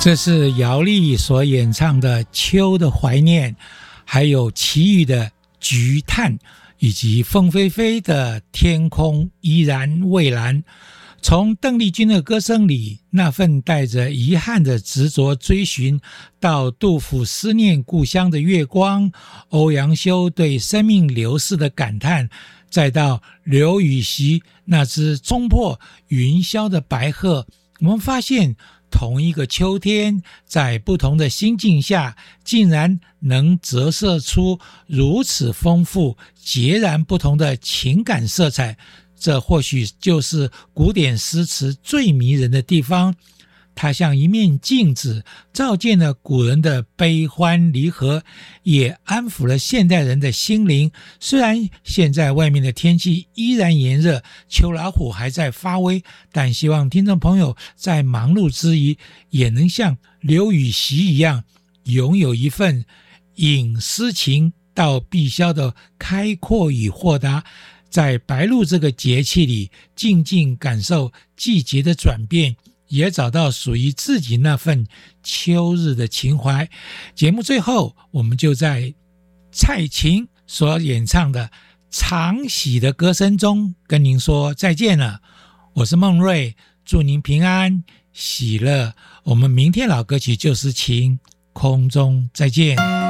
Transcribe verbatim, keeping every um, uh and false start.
这是姚丽所演唱的《秋的怀念》，还有齐豫的《菊叹》，以及凤飞飞的《天空依然蔚蓝》。从邓丽君的歌声里那份带着遗憾的执着追寻，到杜甫思念故乡的月光，欧阳修对生命流逝的感叹，再到刘禹锡那只冲破云霄的白鹤，我们发现同一个秋天，在不同的心境下，竟然能折射出如此丰富、截然不同的情感色彩。这或许就是古典诗词最迷人的地方，它像一面镜子，照见了古人的悲欢离合，也安抚了现代人的心灵。虽然现在外面的天气依然炎热，秋老虎还在发威，但希望听众朋友在忙碌之余，也能像刘禹锡一样，拥有一份引诗情到碧霄的开阔与豁达，在白露这个节气里，静静感受季节的转变，也找到属于自己那份秋日的情怀。节目最后，我们就在蔡琴所演唱的《长喜》的歌声中跟您说再见了。我是孟瑞，祝您平安喜乐。我们明天老歌曲旧时情空中再见。